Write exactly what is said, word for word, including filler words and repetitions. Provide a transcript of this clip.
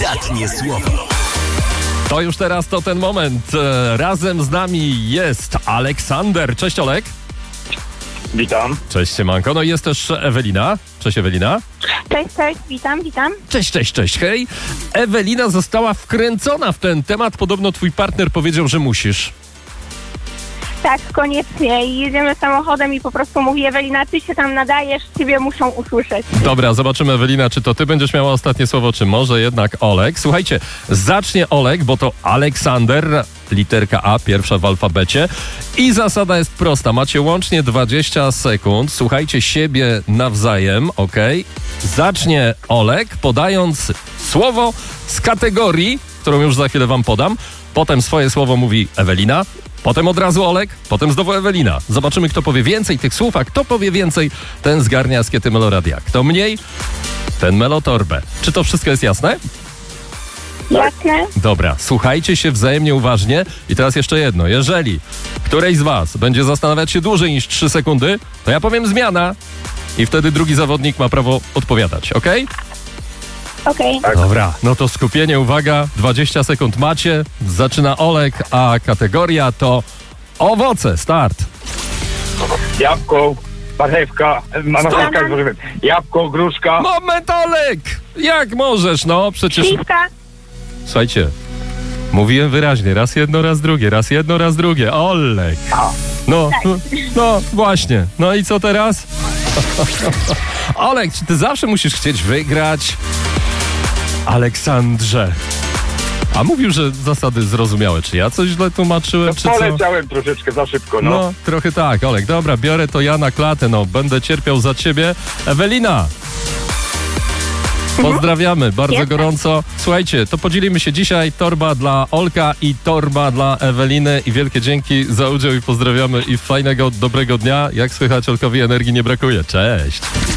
Ostatnie słowo. To już teraz to ten moment. Razem z nami jest Aleksander. Cześć, Olek. Witam. Cześć, siemanko. No i jest też Ewelina. Cześć, Ewelina. Cześć, cześć, witam, witam. Cześć, cześć, cześć, hej. Ewelina została wkręcona w ten temat. Podobno twój partner powiedział, że musisz. Tak, koniecznie. I jedziemy samochodem i po prostu mówi: Ewelina, ty się tam nadajesz, ciebie muszą usłyszeć. Dobra, zobaczymy, Ewelina, czy to ty będziesz miała ostatnie słowo, czy może jednak Olek. Słuchajcie, zacznie Olek, bo to Aleksander, literka A, pierwsza w alfabecie. I zasada jest prosta. Macie łącznie dwadzieścia sekund. Słuchajcie siebie nawzajem, ok? Zacznie Olek, podając słowo z kategorii, którą już za chwilę wam podam. Potem swoje słowo mówi Ewelina. Potem od razu Olek, potem znowu Ewelina. Zobaczymy, kto powie więcej tych słów, a kto powie więcej, ten zgarnia Askiety Meloradia. Kto mniej, ten Melotorbę. Czy to wszystko jest jasne? Jasne? Dobra, słuchajcie się wzajemnie uważnie. I teraz jeszcze jedno. Jeżeli któreś z was będzie zastanawiać się dłużej niż trzy sekundy, to ja powiem zmiana i wtedy drugi zawodnik ma prawo odpowiadać, ok? Okej. Tak. Dobra, no to skupienie, uwaga, dwadzieścia sekund macie. Zaczyna Olek, a kategoria to owoce. Start. Jabłko, marchewka, marchewka jest możliwe. Jabłko, gruszka. Moment, Olek! Jak możesz, no przecież... Śliwka, Słuchajcie, mówiłem wyraźnie, raz jedno, raz drugie, raz jedno, raz drugie. Olek! No, no, no właśnie. No i co teraz? Olek, czy ty zawsze musisz chcieć wygrać? Aleksandrze. A mówił, że zasady zrozumiałe. Czy ja coś źle tłumaczyłem, No, czy co? poleciałem troszeczkę za szybko, no. No, trochę tak, Olek. Dobra, biorę to ja na klatę, no. Będę cierpiał za ciebie. Ewelina! Pozdrawiamy bardzo Jestem. gorąco. Słuchajcie, to podzielimy się dzisiaj. Torba dla Olka i torba dla Eweliny. I wielkie dzięki za udział i pozdrawiamy. I fajnego, dobrego dnia. Jak słychać, Olkowi energii nie brakuje. Cześć!